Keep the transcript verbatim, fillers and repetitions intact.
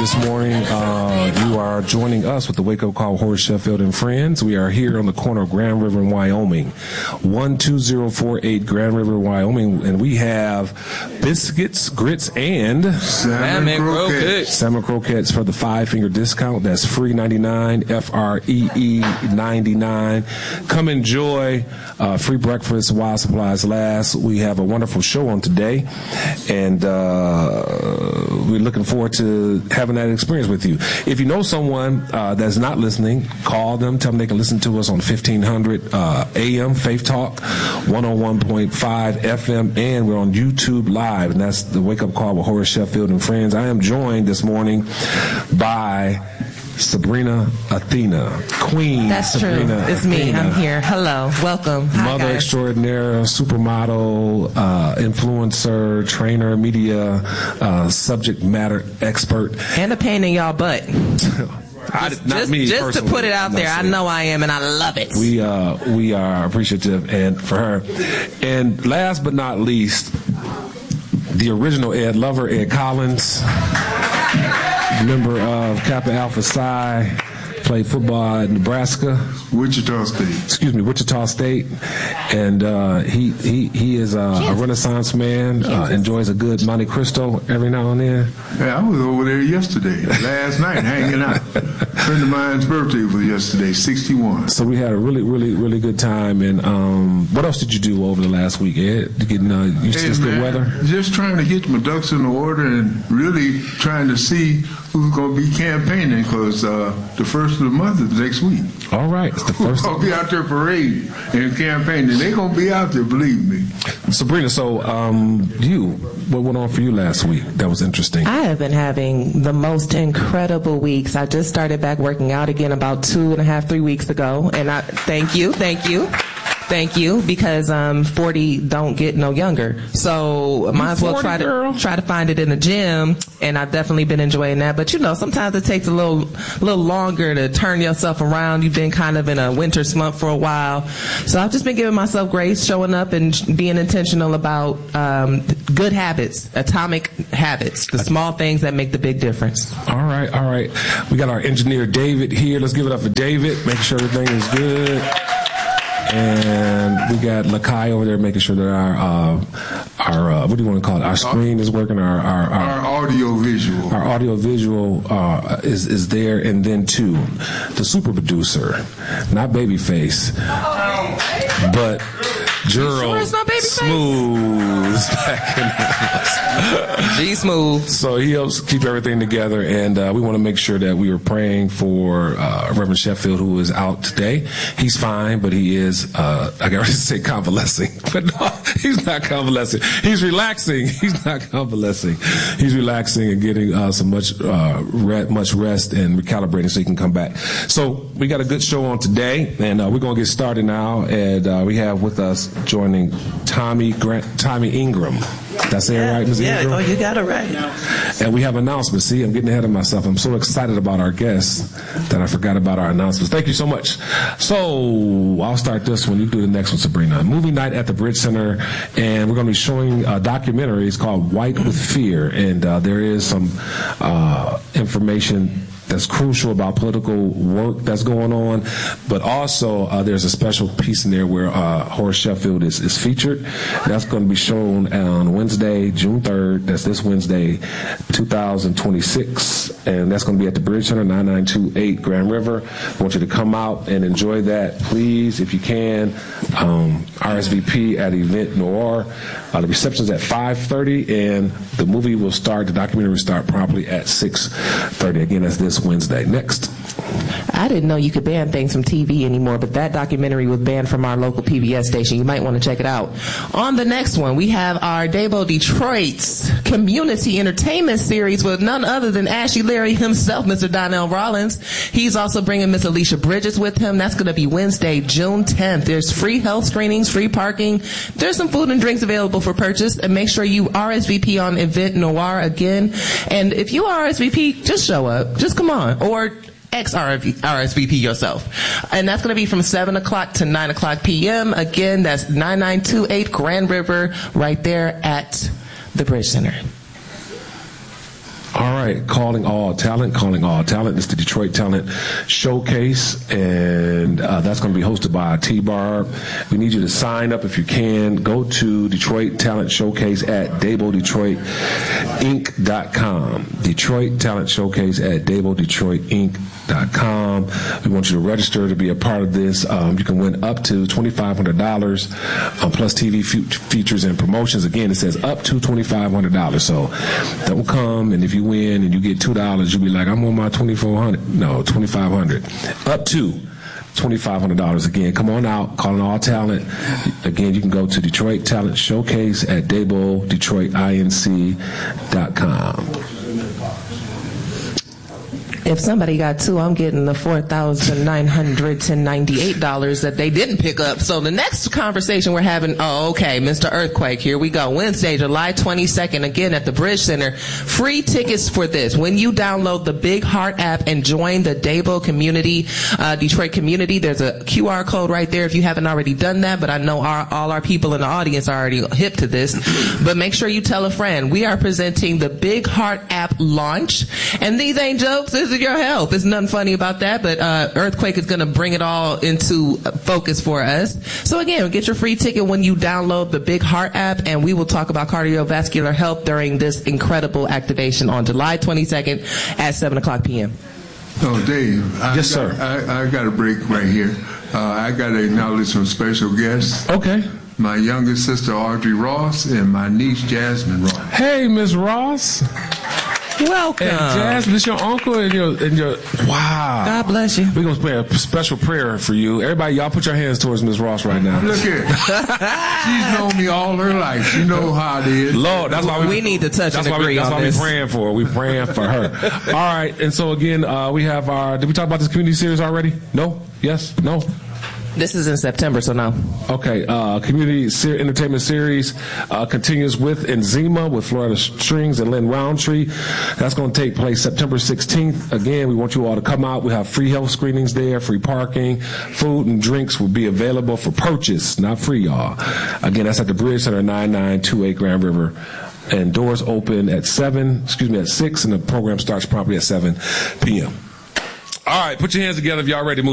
this morning. Uh, you are joining us with the Wake Up Call with Horace Sheffield and Friends. We are here on the corner of Grand River and Wyoming, one two zero four eight Grand River, Wyoming, and we have biscuits, grits, and salmon croquettes. Salmon croquettes for the five-finger discount. That's free ninety-nine, F R E E ninety-nine. Come enjoy uh, free breakfast while supplies last. We have a wonderful show on today, and uh, we're looking forward to having that experience with you. If you know someone uh, that's not listening, call them, tell them they can listen to us on fifteen hundred uh, A M Faith Talk, one oh one point five F M, and we're on YouTube Live, and that's the Wake Up Call with Horace Sheffield and Friends. I am joined this morning by Sabrina Athena, Queen. That's Sabrina true. It's Athena. me. I'm here. Hello. Welcome. Hi, Mother guys. extraordinaire, supermodel, uh, influencer, trainer, media, uh, subject matter expert. And a pain in y'all butt. I, Just, not just, me just to personally. put it out No, there, I see. know I am, and I love it. We uh, we are appreciative and for her. And last but not least, the original Ed Lover, Ed Collins, member of Kappa Alpha Psi, played football at Nebraska, Wichita State. excuse me, Wichita State, and uh, he he he is a, a Renaissance man. Uh, enjoys a good Monte Cristo every now and then. Yeah, I was over there yesterday, last night, hanging out. A friend of mine's birthday was yesterday, sixty-one. So we had a really, really, really good time. And um, what else did you do over the last week, Ed? You getting uh, used to Hey, this good man, weather? just trying to get my ducks in order and really trying to see who's going to be campaigning because uh, the first of the month is next week. All right, it's the first. I'll be out there parading and campaigning. They're going to be out there, believe me. Sabrina, so um, you, what went on for you last week? That was interesting. I have been having the most incredible weeks. I just started back working out again about two and a half, three weeks ago. And I thank you, thank you. Thank you, because um, forty don't get no younger. So might as well try to girl. try to find it in the gym, and I've definitely been enjoying that. But you know, sometimes it takes a little little longer to turn yourself around. You've been kind of in a winter slump for a while, so I've just been giving myself grace, showing up, and being intentional about um, good habits, atomic habits, the small things that make the big difference. All right, all right. We got our engineer David here. Let's give it up for David. Make sure everything is good. And we got Lakai over there making sure that our uh, our uh, what do you want to call it? Our screen is working. Our our, our, Our audio visual. our audio visual uh, is is there, and then too, the super producer, not Babyface, but Gerald Sure it's not Babyface? Smooth back in the house. G Smooth. So he helps keep everything together, and uh, we want to make sure that we are praying for uh, Reverend Sheffield, who is out today. He's fine, but he is, uh, I can already say convalescing, but no, he's not convalescing. He's relaxing. He's not convalescing. He's relaxing and getting uh, some much uh, re- much rest and recalibrating so he can come back. So we got a good show on today, and uh, we're going to get started now, and uh, we have with us joining Tommy Grant, Tommy Ingram. Did I say it right, Miz Yeah, Ingram? oh, you got it right. And we have announcements. See, I'm getting ahead of myself. I'm so excited about our guests that I forgot about our announcements. Thank you so much. So I'll start this one. You do the next one, Sabrina. Movie night at the Bridge Center, and we're going to be showing a documentary. It's called White with Fear, and uh, there is some uh, information that's crucial about political work that's going on, but also uh, there's a special piece in there where uh, Horace Sheffield is, is featured. That's going to be shown on Wednesday, June third. That's this Wednesday, two thousand twenty-six, and that's going to be at the Bridge Center, nine nine two eight Grand River. I want you to come out and enjoy that, please, if you can. Um, R S V P at Event Noir. Uh, the reception's at five thirty, and the movie will start, the documentary will start promptly at six thirty. Again, that's this Wednesday. Next. I didn't know you could ban things from T V anymore, but that documentary was banned from our local P B S station. You might want to check it out. On the next one, we have our Dabo Detroit's community entertainment series with none other than Ashley Larry himself, Mister Donnell Rollins. He's also bringing Miss Alicia Bridges with him. That's going to be Wednesday, June tenth. There's free health screenings, free parking. There's some food and drinks available for purchase. And make sure you R S V P on Event Noir again. And if you R S V P, just show up. Just come on. Or X-R S V P yourself. And that's going to be from seven o'clock to nine o'clock p.m. Again, that's nine nine two eight Grand River, right there at the Bridge Center. All right, Calling All Talent. Calling All Talent is the Detroit Talent Showcase, and uh, that's going to be hosted by T-Barb. We need you to sign up if you can. Go to Detroit Talent Showcase at Dabo Detroit Inc dot com. Detroit Talent Showcase at Dabo Detroit Inc dot com. We want you to register to be a part of this. Um, you can win up to twenty-five hundred dollars um, plus T V fe- features and promotions. Again, it says up to twenty-five hundred dollars. So don't come, and if you win and you get two dollars, you'll be like, I'm on my twenty-four hundred dollars. No, twenty-five hundred dollars. Up to twenty-five hundred dollars. Again, come on out, Calling All Talent. Again, you can go to Detroit Talent Showcase at Dabo Detroit Inc dot com. If somebody got two, I'm getting the four thousand nine hundred ninety-eight dollars that they didn't pick up. So the next conversation we're having, oh, okay, Mister Earthquake, here we go. Wednesday, July twenty-second, again at the Bridge Center. Free tickets for this. When you download the Big Heart app and join the Dabo community, uh, Detroit community, there's a Q R code right there if you haven't already done that, but I know our, all our people in the audience are already hip to this. But make sure you tell a friend. We are presenting the Big Heart app launch, and these ain't jokes. This is your health. There's nothing funny about that, but uh, Earthquake is going to bring it all into focus for us. So again, get your free ticket when you download the Big Heart app, and we will talk about cardiovascular health during this incredible activation on July twenty-second at seven o'clock p.m. Oh, Dave. I Yes, got, sir. I, I got a break right here. Uh, I got to acknowledge some special guests. Okay. My youngest sister, Audrey Ross, and my niece, Jasmine Ross. Hey, Miss Ross. Welcome. And Jasmine, this your uncle and your and your wow. God bless you. We're gonna play a special prayer for you. Everybody, y'all put your hands towards Miss Ross right now. Look here. She's known me all her life. She know how it is. Lord, that's why we, We need to touch that's and why we, agree That's on why this. we're praying for her. We're praying for her. All right, and so again, uh, we have our. Did we talk about this community series already? No. Yes. No. This is in September, so no. Okay, uh, community ser- entertainment series uh, continues with Enzima with Florida Strings and Lynn Roundtree. That's going to take place September sixteenth. Again, we want you all to come out. We have free health screenings there, free parking, food and drinks will be available for purchase, not free, y'all. Again, that's at the Bridge Center, nine nine two eight Grand River. And doors open at seven, excuse me, at six, and the program starts promptly at seven p.m. All right, put your hands together if y'all ready to move.